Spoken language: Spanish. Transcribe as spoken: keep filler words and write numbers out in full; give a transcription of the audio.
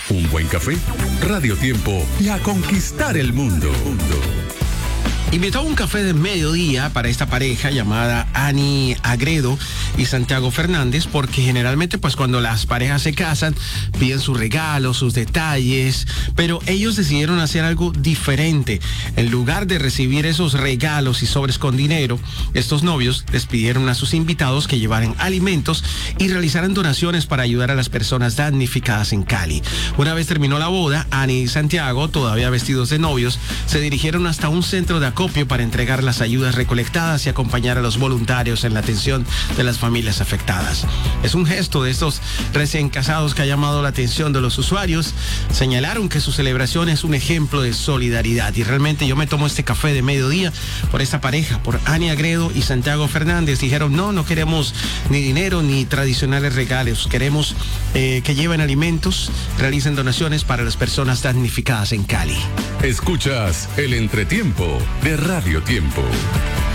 un buen café, Radio Tiempo y a conquistar el mundo. Invitó a un café de mediodía para esta pareja llamada Ani Agredo y Santiago Fernández, porque generalmente pues cuando las parejas se casan piden sus regalos, sus detalles, pero ellos decidieron hacer algo diferente. En lugar de recibir esos regalos y sobres con dinero, estos novios les pidieron a sus invitados que llevaran alimentos y realizaran donaciones para ayudar a las personas damnificadas en Cali. Una vez terminó la boda, Ani y Santiago, todavía vestidos de novios, se dirigieron hasta un centro de acopio para entregar las ayudas recolectadas y acompañar a los voluntarios en la atención de las familias afectadas. Es un gesto de estos recién casados que ha llamado la atención de los usuarios. Señalaron que su celebración es un ejemplo de solidaridad y realmente yo me tomo este café de mediodía por esta pareja, por Ani Agredo y Santiago Fernández. Dijeron, no, no queremos ni dinero ni tradicionales regalos, queremos eh, que lleven alimentos, realicen donaciones para las personas damnificadas en Cali. Escuchas el entretiempo de Radio Tiempo.